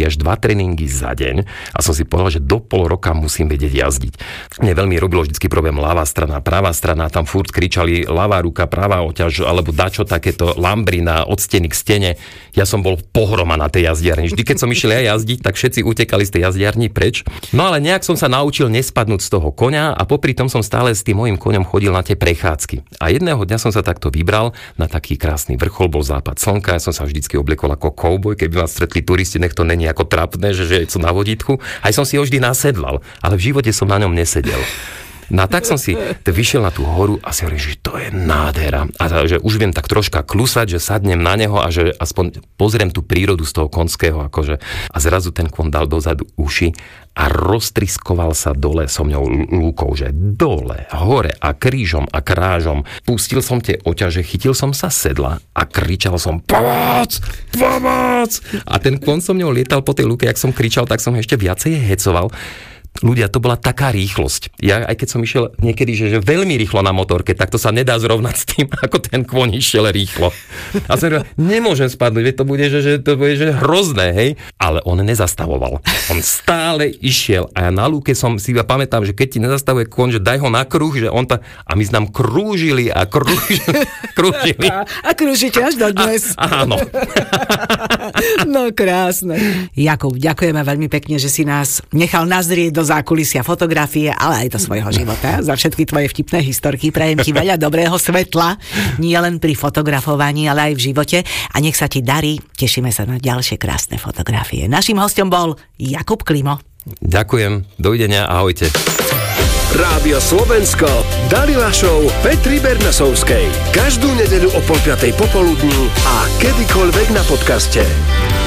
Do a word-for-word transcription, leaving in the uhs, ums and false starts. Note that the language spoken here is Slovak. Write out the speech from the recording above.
až dva tréningy za deň a som si povedal, že do pol roka musím vedieť jazdiť. Mne veľmi robilo vždycky problém ľavá strana, pravá strana, tam furt kričali ľavá ruka, pravá oťaž, alebo dačo takéto, lambrina od steny k stene. Ja som bol pohroma na tej jazdiarni. Vždy, keď som išiel ja jazdiť, tak všetci utekali z tej jazdiarni preč. No ale nejak som sa naučil nespadnúť z toho koňa a popri tom som stále s tým mojím koňom chodil na tie prechádzky. A jedného dňa som sa takto vybral na taký krásny vrchol, bol západ slnka, ja som sa vždycky obliekol ako kouboj, keby ma stretli turisti, nech to není ako trapné, že, že sú na vodítku. Aj som si ho vždy nasedlal, ale v živote som na ňom nesedel. No tak som si vyšiel na tú horu a si hovorím, že to je nádhera. A že už viem tak troška klusať, že sadnem na neho a že aspoň pozriem tú prírodu z toho konského. Akože. A zrazu ten kon dal dozadu uši a roztriskoval sa dole so mňou lúkou, že dole, hore a krížom a krážom. Pustil som tie oťaže, chytil som sa sedla a kričal som pomoc, pomoc! A ten kon so mňou lietal po tej lúke, jak som kričal, tak som ešte viacej hecoval. Ľudia, to bola taká rýchlosť. Ja, aj keď som išiel niekedy, že, že veľmi rýchlo na motorke, tak to sa nedá zrovnať s tým, ako ten kôň išiel rýchlo. A som povedal, nemôžem spadnúť, to bude, že, že, to bude že hrozné, hej. Ale on nezastavoval. On stále išiel a ja na lúke som si iba pamätám, že keď ti nezastavuje kôň, že daj ho na kruh, že on ta... A my nám krúžili a krúžili. krúžili. A, a krúžite až do dnes. A, áno. No krásne. Jakub, ďakujeme veľmi pekne, že si nás nechal nazrieť do zákulisia fotografie, ale aj do svojho života. Za všetky tvoje vtipné historky prajem ti veľa dobrého svetla, nie len pri fotografovaní, ale aj v živote. A nech sa ti darí. Tešíme sa na ďalšie krásne fotografie. Naším hostom bol Jakub Klimo. Ďakujem. Dovidenia. Ahojte. Rádio Slovensko, Dalila Show Petry Bernasovskej. Každú nedeľu o pol piatej popoludní a kedykoľvek na podcaste.